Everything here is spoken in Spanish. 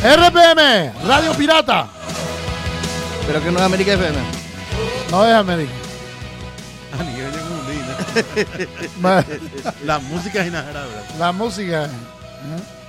RPM, Radio Pirata. Pero que no es América FM. No es América. A nivel de mundina. La música es inagerable. La música.